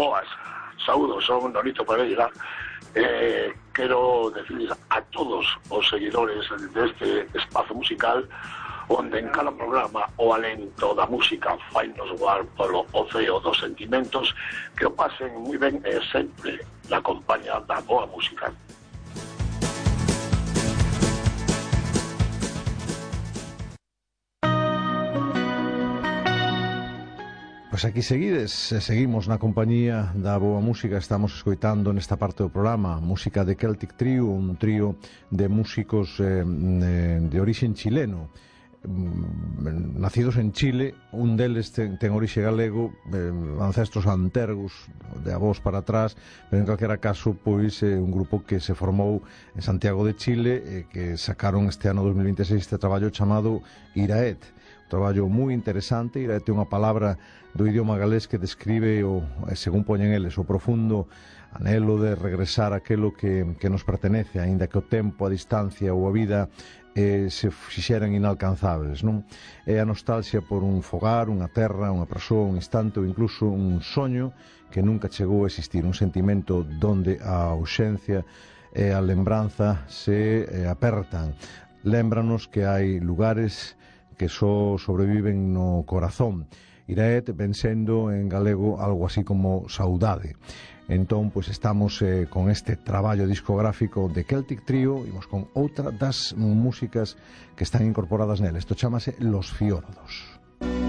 Boas, saúdos, son Nolito Pereira. Quero decirles a todos os seguidores deste espazo musical onde en cada programa o alento da música fainos voar polo oceo dos sentimentos, que o pasen moi ben e sempre na compañía da boa música. Pois aquí seguimos na compañía da boa música. Estamos escoitando nesta parte do programa música de Celtic Trio, un trío de músicos de orixe chileno, nacidos en Chile. Un deles ten orixe galego, ancestros antergos de avós para atrás, pero en calquera caso pois un grupo que se formou en Santiago de Chile, que sacaron este ano 2026 este traballo chamado Iraet, un traballo moi interesante. Iraet é unha palabra do idioma galés que describe, según poñen eles, o profundo anhelo de regresar aquelo que nos pertenece, aínda que o tempo, a distancia ou a vida se fixeran inalcanzables, non? É a nostalgia por un fogar, unha terra, unha persoa, un instante ou incluso un soño que nunca chegou a existir, un sentimento donde a ausencia e a lembranza se apertan. Lémbranos que hai lugares que só sobreviven no corazón. Iraet ven sendo en galego algo así como saudade. Entón, pois estamos con este traballo discográfico de Celtic Trio. Imos con outra das músicas que están incorporadas nele. Isto chamase Los Fiordos.